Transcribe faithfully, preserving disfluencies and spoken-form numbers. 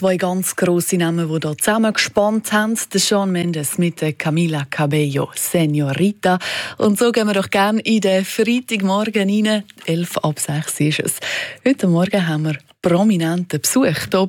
zwei ganz grosse Namen, die hier zusammen gespannt haben. Der Shawn Mendes mit der Camila Cabello, Señorita. Und so gehen wir doch gerne in den Freitagmorgen rein. elf ab sechs ist es. Heute Morgen haben wir prominenten Besuch hier